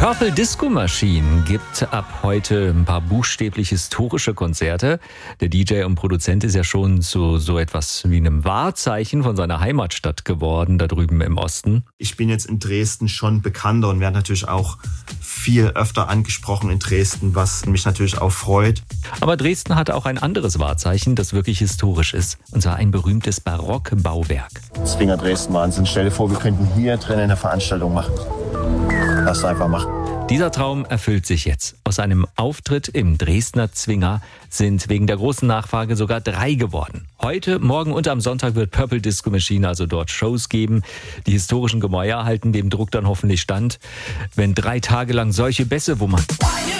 Purple Disco Machine gibt ab heute ein paar buchstäblich historische Konzerte. Der DJ und Produzent ist ja schon zu so etwas wie einem Wahrzeichen von seiner Heimatstadt geworden, da drüben im Osten. Ich bin jetzt in Dresden schon bekannter und werde natürlich auch viel öfter angesprochen in Dresden, was mich natürlich auch freut. Aber Dresden hat auch ein anderes Wahrzeichen, das wirklich historisch ist. Und zwar ein berühmtes Barockbauwerk. Zwinger Dresden Wahnsinn. Stell dir vor, wir könnten hier drinnen eine Veranstaltung machen. Lass einfach machen. Dieser Traum erfüllt sich jetzt. Aus einem Auftritt im Dresdner Zwinger sind wegen der großen Nachfrage sogar 3 geworden. Heute, morgen und am Sonntag wird Purple Disco Machine also dort Shows geben. Die historischen Gemäuer halten dem Druck dann hoffentlich stand. Wenn 3 Tage lang solche Bässe wummern.